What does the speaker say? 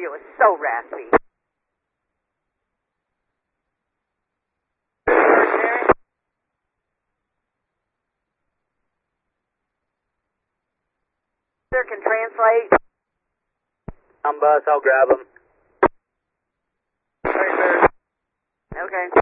radio is so raspy. Sir can translate. I'm Buzz, I'll grab him. Okay.